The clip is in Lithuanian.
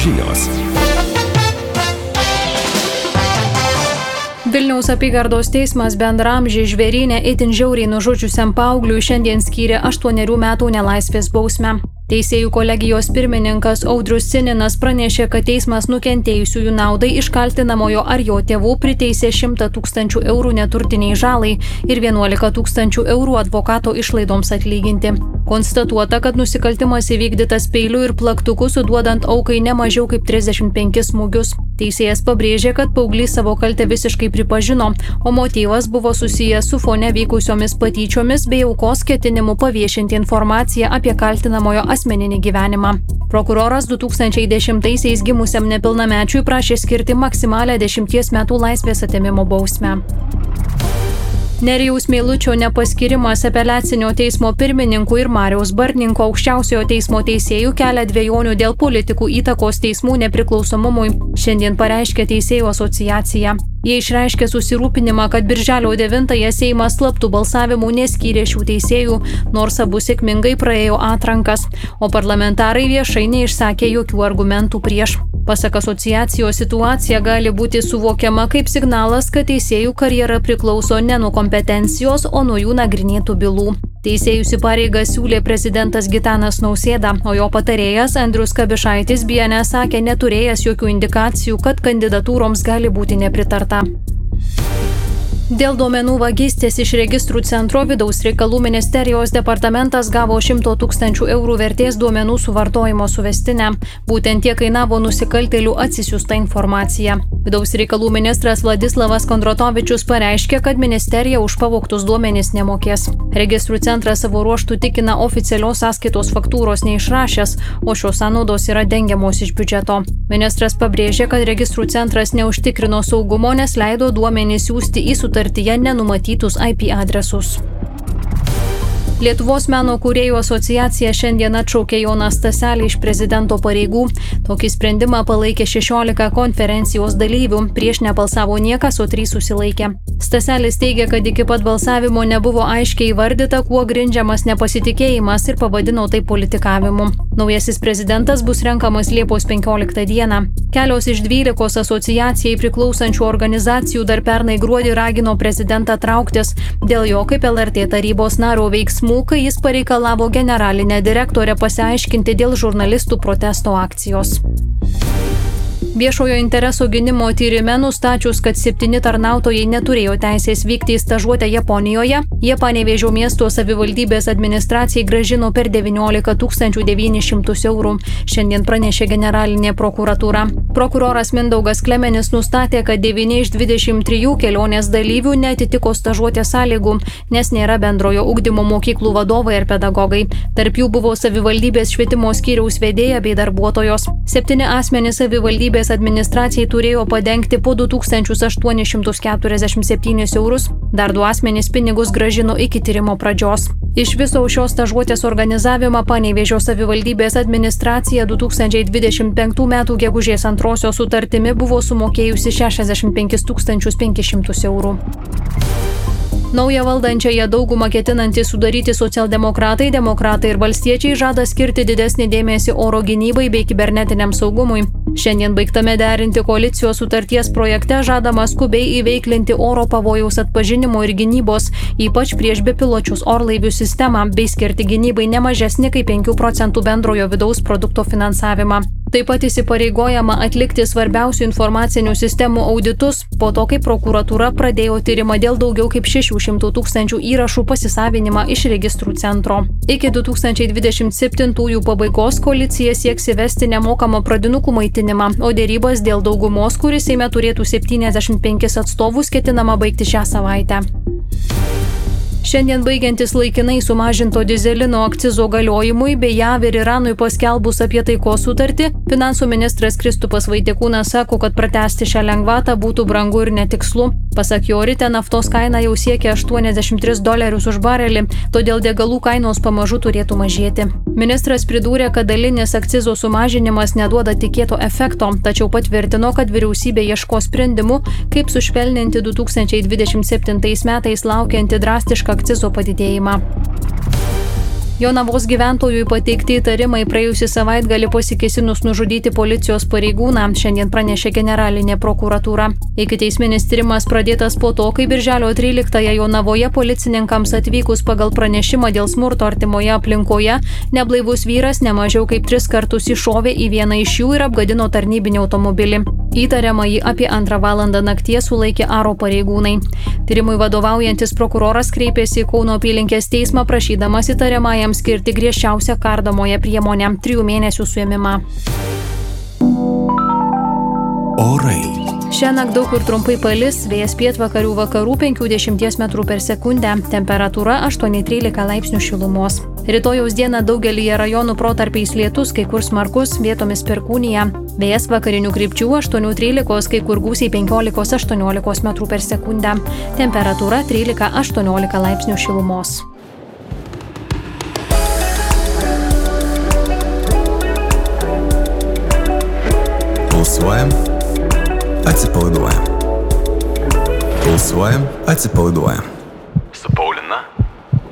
žinios. Vilniaus apygardos teismas bendraamžį žvėryne itin žiauriai nužudžiusiam paaugliui šiandien skyrė 8 metų nelaisvės bausmę. Teisėjų kolegijos pirmininkas Audrius Cininas pranešė, kad teismas nukentėjusiųjų naudai iš kaltinamojo ar jo tėvų priteisė 100 000 eurų neturtiniai žalai ir 11 000 eurų advokato išlaidoms atlyginti. Konstatuota, kad nusikaltimas įvykdytas peiliu ir plaktuku suduodant aukai ne mažiau kaip 35 smūgius. Teisėjas pabrėžė, kad paauglys savo kaltę visiškai pripažino, o motyvas buvo susijęs su fone vykusiomis patyčiomis bei aukos ketinimu paviešinti informaciją apie kaltinamojo asmeninį gyvenimą. Prokuroras 2010-aisiais gimusiam nepilnamečiui prašė skirti maksimalę 10 metų laisvės atėmimo bausmę. Nerijaus Meilučio nepaskirimas apeliacinio teismo pirmininku ir Mariaus Bartninko aukščiausiojo teismo teisėjų kelia dvejonių dėl politikų įtakos teismų nepriklausomumui, šiandien pareiškė Teisėjų asociacija. Jie išreiškė susirūpinimą, kad birželio 9-ąją Seimas slaptų balsavimų neskyrė šių teisėjų, nors abu sėkmingai praėjo atrankas, o parlamentarai viešai neišsakė jokių argumentų prieš. Pasak asociacijos, situacija gali būti suvokiama kaip signalas, kad teisėjų karjera priklauso ne nuo kompetencijos, o nuo jų nagrinėtų bylų. Teisėjus į pareigą siūlė prezidentas Gitanas Nausėda, o jo patarėjas Andrius Kabišaitis BNS sakė neturėjęs jokių indikacijų, kad kandidatūroms gali būti nepritarta. Dėl duomenų vagystės iš registrų centro Vidaus reikalų ministerijos departamentas gavo 100 000 eurų vertės duomenų suvartojimo suvestinę. Būtent tiek kainavo nusikaltėlių atsisiųsta informacija. Vidaus reikalų ministras Vladislavas Kondratovičius pareiškė, kad ministerija už pavogtus duomenys nemokės. Registrų centras savo ruožtų tikina oficialios sąskaitos faktūros neišrašęs, o šios sąnaudos yra dengiamos iš biudžeto. Ministras pabrėžė, kad registrų centras neužtikrino saugumo, nes leido duomenys siųsti į sutartyje nenumatytus IP adresus. Lietuvos meno kūrėjų asociacija šiandien atšaukė Joną Staselį iš prezidento pareigų. Tokį sprendimą palaikė 16 konferencijos dalyvių, prieš nebalsavo niekas, o 3 susilaikė. Staselis teigia, kad iki pat balsavimo nebuvo aiškiai įvardyta, kuo grindžiamas nepasitikėjimas ir pavadino tai politikavimu. Naujasis prezidentas bus renkamas Liepos 15 dieną. Kelios iš 12 asociacijai priklausančių organizacijų dar pernai gruodį ragino prezidentą trauktis dėl jo kaip LRT tarybos nario veiksmų, kai jis pareikalavo generalinę direktorę pasiaiškinti dėl žurnalistų protesto akcijos. Viešojo intereso gynimo tyrime nustačius, kad 7 tarnautojai neturėjo teisės vykti į stažuotę Japonijoje, jie Panevėžio miesto savivaldybės administracijai grąžino per 19 900 eurų. Šiandien pranešė generalinė prokuratūra. Prokuroras Mindaugas Klemenis nustatė, kad 9 iš 23 kelionės dalyvių neatitiko stažuotės sąlygų, nes nėra bendrojo ugdymo mokyklų vadovai ir pedagogai. Tarp jų buvo savivaldybės švietimo skyriaus vedėja bei darbuotojos. 7 asmenys savivaldybės administracijai turėjo padengti po 2847 eurus, dar 2 asmenys pinigus grąžino iki tyrimo pradžios. Iš viso šios stažuotės organizavimą Panevėžio savivaldybės administracija 2025 m. gegužės 2 sutartimi buvo sumokėjusi 65 500 eurų. Naują valdančiąją daugumą ketinantys sudaryti socialdemokratai, demokratai ir valstiečiai žada skirti didesnį dėmesį oro gynybai bei kibernetiniam saugumui. Šiandien baigtame derinti koalicijos sutarties projekte žadama skubiai įveiklinti oro pavojaus atpažinimo ir gynybos, ypač prieš bepiločius orlaivių sistemą, bei skirti gynybai ne mažesnį kaip 5 procentų bendrojo vidaus produkto finansavimą. Taip pat įsipareigojama atlikti svarbiausių informacinių sistemų auditus, po to, kai prokuratūra pradėjo tyrimą dėl daugiau kaip 600 000 įrašų pasisavinimą iš registrų centro. Iki 2027 pabaigos koalicija sieks įvesti nemokamą pradinukų maitinimą, o dėrybas dėl daugumos, kuris Seime turėtų 75 atstovus, ketinama baigti šią savaitę. Šiandien baigiantis laikinai sumažinto dizelino akcizo galiojimui bei JAV ir Iranui paskelbus apie taikos sutartį, finansų ministras Kristupas Vaitiekūnas sako, kad pratęsti šią lengvatą būtų brangu ir netikslu. Pasak jo, ryte naftos kaina jau siekia $83 už barelį, todėl degalų kainos pamažu turėtų mažėti. Ministras pridūrė, kad dalinis akcizo sumažinimas neduoda tikėto efekto, tačiau patvirtino, kad vyriausybė ieško sprendimų, kaip sušvelninti 2027 metais laukiantį drastišką akcizo padidėjimą. Jonavos gyventojui pateikti įtarimai praėjusį savaitgalį pasikėsinus nužudyti policijos pareigūną, šiandien pranešė generalinė prokuratūra. Ikiteisminis tyrimas pradėtas po to, kai birželio 13-ąją Jonavoje policininkams atvykus pagal pranešimą dėl smurto artimoje aplinkoje, neblaivus vyras nemažiau kaip 3 kartus iššovė į vieną iš jų ir apgadino tarnybinį automobilį. Įtariamąjį apie 2 valandą nakties sulaikė Aro pareigūnai. Tyrimui vadovaujantis prokuroras kreipėsi į Kauno apylinkės teismą prašydamas įtariamajam skirti griežčiausią kardomąją priemonę – 3 mėnesių suėmimą. Orai. Šiąnakt daug kur trumpai palis, vėjas pietvakarių vakarų 50 m/s, temperatūra 8–13 laipsnių šilumos. Rytojaus dieną daugelyje rajonų protarpiais lietus, kai kur smarkus, vietomis perkūnija. Vėjas vakarinių krypčių 8–13, kai kur gūsiai 15–18 m/s. Temperatūra 13–18 laipsnių šilumos. Pulsuojam, atsipalaiduojam. Pulsuojam, atsipalaiduojam.